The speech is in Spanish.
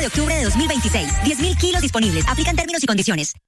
de octubre de 2026. 10.000 kilos disponibles. Aplican términos y condiciones.